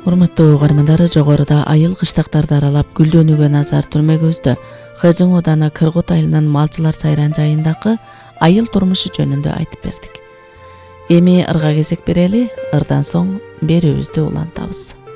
Урматтуу угармандар, жогоруда айыл кыштактарды аралап гүлдөнүүгө назар түрмөгүбүздө Кыжың Ооданы Кыргут айылынын Малчылар сайран жайындагы айыл турмушу жөнүндө айтып бердик. Эми ырга кезек берели, ырдан соң берүүбүздү улантабыз.